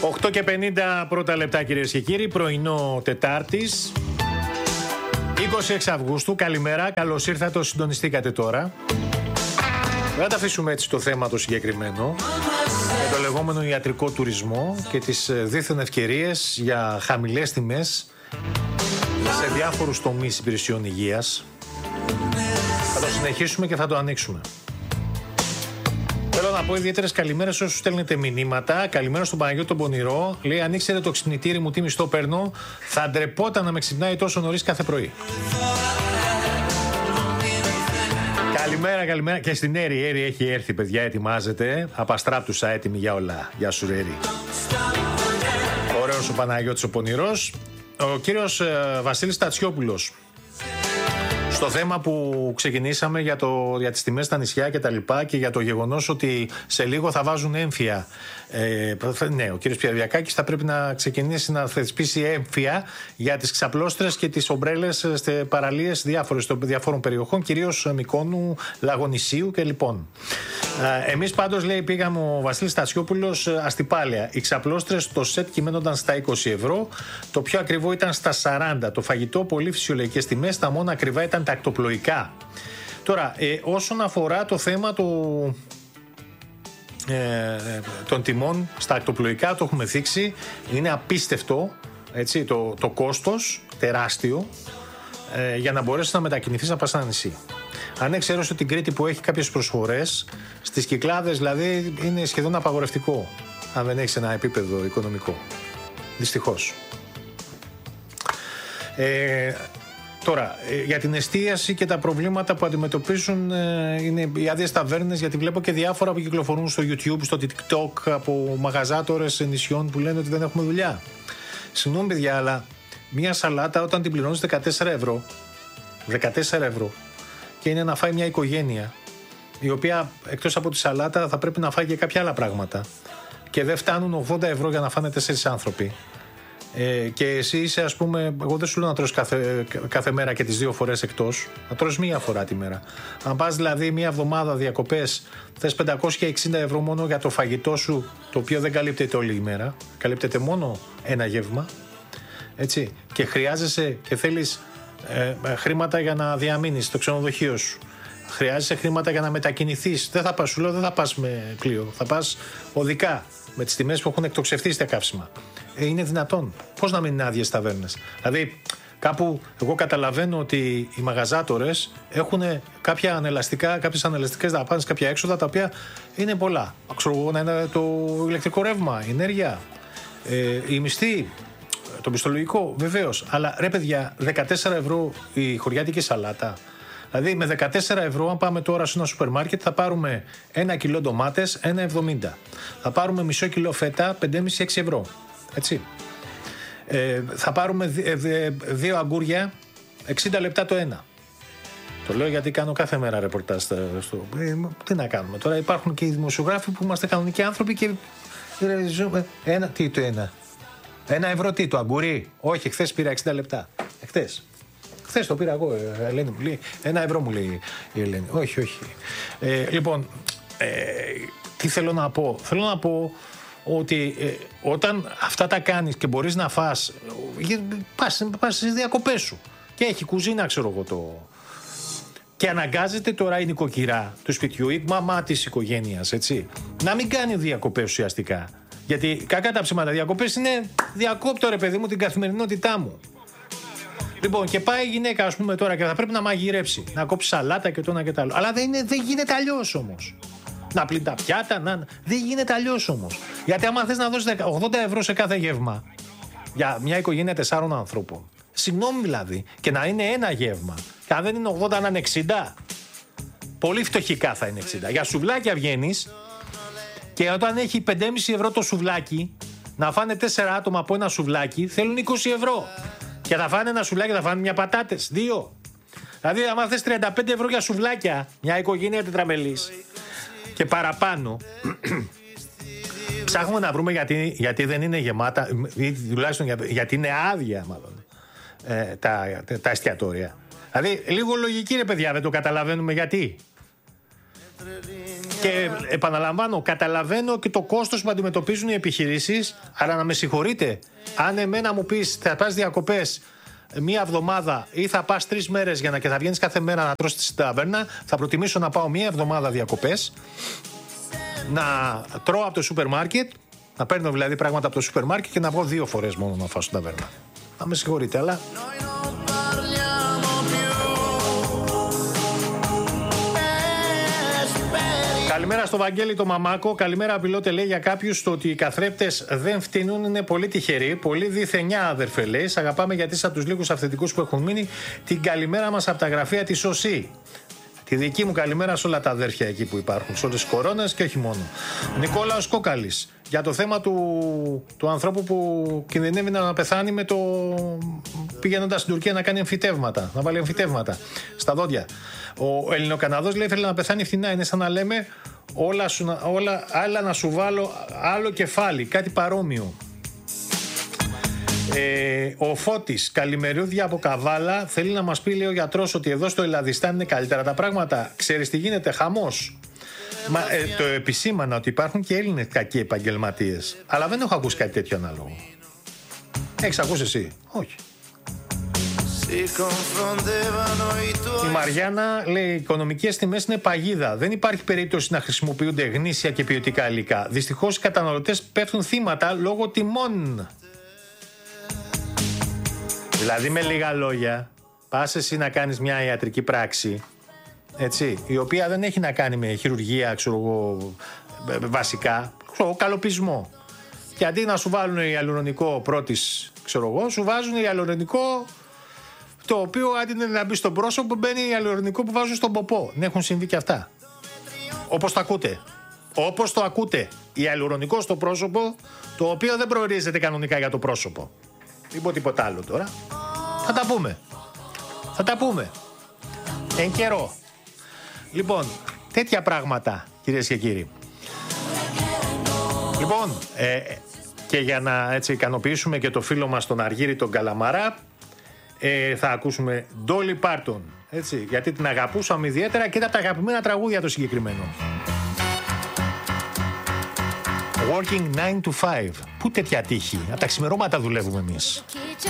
8 και 50 πρώτα λεπτά, κυρίες και κύριοι, πρωινό Τετάρτης 26 Αυγούστου. Καλημέρα, καλώς ήρθατε, συντονιστήκατε τώρα. Δεν θα τα αφήσουμε έτσι το θέμα το συγκεκριμένο, με το λεγόμενο ιατρικό τουρισμό και τις δίθεν ευκαιρίες για χαμηλές τιμές σε διάφορους τομείς υπηρεσιών υγείας. Θα το συνεχίσουμε και θα το ανοίξουμε. Θέλω να πω ιδιαίτερες καλημέρες όσους στέλνετε μηνύματα. Καλημέρα στον Παναγιώτη τον Πονηρό. Λέει: αν ήξερε το ξυπνητήρι μου τι μισθό παίρνω, θα ντρεπόταν να με ξυπνάει τόσο νωρίς κάθε πρωί. Καλημέρα και στην Έρη. Η Έρη έχει έρθει, παιδιά, ετοιμάζεται. Απαστράπτουσα, έτοιμη για όλα. Γεια σου, Έρη. Ωραίος ο Παναγιώτης ο Πονηρός. Ο κύριος Βασίλης Τατσιόπουλος. Στο θέμα που ξεκινήσαμε για τις τιμές στα νησιά και τα λοιπά και για το γεγονός ότι σε λίγο θα βάζουν έμφυα. Ναι, ο κύριος Πιαβιακάκης θα πρέπει να ξεκινήσει να θεσπίσει έμφυα για τις ξαπλώστρες και τις ομπρέλες σε παραλίες διαφόρων περιοχών, κυρίως Μυκόνου, Λαγονησίου και λοιπόν. Εμείς πάντως, λέει, πήγαμε ο Βασίλης Τατσιόπουλος αστιπάλαια. Οι ξαπλώστρες στο σετ κυμαίνονταν στα 20 ευρώ, το πιο ακριβό ήταν στα 40. Το φαγητό πολύ φυσιολογικές τιμές, τα μόνα ακριβά ήταν τα ακτοπλοϊκά. Τώρα, όσον αφορά το θέμα των τιμών στα ακτοπλοϊκά, το έχουμε θίξει, είναι απίστευτο, έτσι, το κόστος τεράστιο για να μπορέσεις να μετακινηθείς να πας σε ένα νησί. Αν εξαιρέσω την Κρήτη που έχει κάποιες προσφορές, στις Κυκλάδες δηλαδή είναι σχεδόν απαγορευτικό αν δεν έχεις ένα επίπεδο οικονομικό, δυστυχώς. Τώρα, για την εστίαση και τα προβλήματα που αντιμετωπίζουν είναι οι άδειες ταβέρνες, γιατί βλέπω και διάφορα που κυκλοφορούν στο YouTube, στο TikTok από μαγαζάτορες νησιών που λένε ότι δεν έχουμε δουλειά. Συγγνώμη, παιδιά, αλλά μια σαλάτα όταν την πληρώνεις 14 ευρώ και είναι να φάει μια οικογένεια η οποία εκτός από τη σαλάτα θα πρέπει να φάει και κάποια άλλα πράγματα και δεν φτάνουν 80 ευρώ για να φάνε 4 άνθρωποι. Και εσύ είσαι, ας πούμε, εγώ δεν σου λέω να τρως κάθε μέρα και τις 2 φορές εκτός, να τρως μία φορά τη μέρα. Αν πας δηλαδή μία εβδομάδα διακοπές, θες 560 ευρώ μόνο για το φαγητό σου, το οποίο δεν καλύπτεται όλη η μέρα, καλύπτεται μόνο ένα γεύμα, έτσι, και χρειάζεσαι και θέλεις χρήματα για να διαμείνεις στο ξενοδοχείο σου. Χρειάζεσαι χρήματα για να μετακινηθείς. Δεν θα πας, σου λέω, δεν θα πας με πλοίο, θα πας οδικά με τις τιμές που έχουν εκτοξευτεί στα καύσιμα. Είναι δυνατόν? Πώς να μην είναι άδειες ταβέρνες? Δηλαδή, κάπου εγώ καταλαβαίνω ότι οι μαγαζάτορες έχουν κάποιες ανελαστικές δαπάνες, κάποια έξοδα τα οποία είναι πολλά. Ξέρω εγώ, να είναι το ηλεκτρικό ρεύμα, η ενέργεια, η μισθή, το μισθολογικό, βεβαίως. Αλλά ρε παιδιά, 14 ευρώ η χωριάτικη σαλάτα. Δηλαδή με 14 ευρώ, αν πάμε τώρα σε ένα σούπερ μάρκετ, θα πάρουμε 1 κιλό ντομάτες, 1,70. Θα πάρουμε μισό κιλό φέτα, 5,5-6 ευρώ. Έτσι. Θα πάρουμε 2 αγκούρια, 60 λεπτά το ένα. Το λέω γιατί κάνω κάθε μέρα ρεπορτάζ τι να κάνουμε τώρα, υπάρχουν και οι δημοσιογράφοι που είμαστε κανονικοί άνθρωποι και τι το ένα? 1 ευρώ τι το αγκουρί? Όχι, χθες πήρα 60 λεπτά. Χθες το πήρα εγώ, Ελένη μου λέει. 1 ευρώ μου λέει η Ελένη. Όχι. Λοιπόν, τι θέλω να πω? Θέλω να πω ότι όταν αυτά τα κάνεις και μπορείς να φας, πας στις διακοπές σου και έχει κουζίνα, ξέρω εγώ, και αναγκάζεται τώρα η νοικοκυρά του σπιτιού, η μαμά της οικογένειας, έτσι, να μην κάνει διακοπές ουσιαστικά. Γιατί κακά τα ψέματα, διακοπές είναι διακόπτω, ρε παιδί μου, την καθημερινότητά μου. Λοιπόν, και πάει η γυναίκα, ας πούμε, τώρα και θα πρέπει να μαγειρέψει, να κόψει σαλάτα και το ένα και το άλλο. Αλλά δεν γίνεται αλλιώς όμως. Να πλύνει τα πιάτα, δεν γίνεται αλλιώς όμως. Γιατί άμα θες να δώσεις 80 ευρώ σε κάθε γεύμα για μια οικογένεια 4 ανθρώπων, συγγνώμη δηλαδή, και να είναι ένα γεύμα, και αν δεν είναι 80 να είναι 60, πολύ φτωχικά θα είναι 60. Για σουβλάκια βγαίνεις και όταν έχει 5,5 ευρώ το σουβλάκι, να φάνε 4 άτομα από ένα σουβλάκι, θέλουν 20 ευρώ. Και θα φάνε ένα σουβλάκι, θα φάνε μια πατάτες, 2. Δηλαδή, άμα θες 35 ευρώ για σουβλάκια, μια οικογένεια τετραμελής και παραπάνω, ψάχνουμε να βρούμε γιατί δεν είναι γεμάτα, ή τουλάχιστον γιατί είναι άδεια, μάλλον, τα εστιατόρια. Δηλαδή, λίγο λογική, ρε παιδιά, δεν το καταλαβαίνουμε γιατί. Και επαναλαμβάνω, καταλαβαίνω και το κόστος που αντιμετωπίζουν οι επιχειρήσεις, αλλά να με συγχωρείτε, αν εμένα μου πεις θα πας διακοπές μία εβδομάδα ή θα πας 3 μέρες και θα βγαίνεις κάθε μέρα να τρως στη ταβέρνα, θα προτιμήσω να πάω μία εβδομάδα διακοπές, να τρώω από το σούπερ μάρκετ, να παίρνω δηλαδή πράγματα από το σούπερ μάρκετ και να βγω 2 φορές μόνο να φάω στην ταβέρνα. Να με συγχωρείτε, αλλά... Καλημέρα στο Βαγγέλη το Μαμάκο. Καλημέρα, πιλότε, λέει για κάποιους το ότι οι καθρέπτες δεν φτύνουν. Είναι πολύ τυχεροί. Πολύ διθενιά, αδερφέ, λέει. Σ' αγαπάμε γιατί είσαι από τους λίγους αυθεντικούς που έχουν μείνει. Την καλημέρα μας από τα γραφεία της ΟΣΥ. Τη δική μου καλημέρα σε όλα τα αδέρφια εκεί που υπάρχουν. Σε όλες τις κορώνες και όχι μόνο. Νικόλαος Κόκαλης. Για το θέμα του ανθρώπου που κινδυνεύει να πεθάνει με το πηγαίνοντας στην Τουρκία να κάνει εμφυτεύματα, να βάλει εμφυτεύματα στα δόντια. Ο Ελληνοκαναδός λέει θέλει να πεθάνει φθηνά. Είναι σαν να λέμε άλλα να σου βάλω άλλο κεφάλι, κάτι παρόμοιο. Ο Φώτης, καλημερούδια από Καβάλα. Θέλει να μας πει, λέει ο γιατρός, ότι εδώ στο Ελλαδιστάν είναι καλύτερα τα πράγματα. Ξέρεις τι γίνεται, χαμός. Το επισήμανα ότι υπάρχουν και Έλληνες κακοί επαγγελματίες. Αλλά δεν έχω ακούσει κάτι τέτοιο ανάλογο. Έχεις ακούσει εσύ? Όχι. Η Μαριάννα λέει: οι οικονομικές τιμές είναι παγίδα. Δεν υπάρχει περίπτωση να χρησιμοποιούνται γνήσια και ποιοτικά υλικά. Δυστυχώς οι καταναλωτές πέφτουν θύματα λόγω τιμών. Δηλαδή, με λίγα λόγια, πας εσύ να κάνεις μια ιατρική πράξη, έτσι, η οποία δεν έχει να κάνει με χειρουργία, ξέρω εγώ, βασικά, καλοπισμό. Και αντί να σου βάλουν ιαλουρονικό πρώτης, ξέρω εγώ, σου βάζουν ιαλουρονικό, το οποίο αντί να μπει στον πρόσωπο, μπαίνει ιαλουρονικό που βάζουν στον ποπό. Δεν έχουν συμβεί και αυτά. Όπως το ακούτε. Όπως το ακούτε. Ιαλουρονικό στο πρόσωπο, το οποίο δεν προορίζεται κανονικά για το πρόσωπο. Δεν πω τίποτα άλλο τώρα. Θα τα πούμε. Εν καιρό. Λοιπόν, τέτοια πράγματα, κυρίες και κύριοι. Λοιπόν, και για να έτσι ικανοποιήσουμε και το φίλο μας τον Αργύρη τον Καλαμαρά, θα ακούσουμε Dolly Parton, έτσι, γιατί την αγαπούσαμε ιδιαίτερα και ήταν από τα αγαπημένα τραγούδια το συγκεκριμένο. Working 9 to 5. Πού τέτοια τύχη? Από τα ξημερώματα δουλεύουμε εμείς.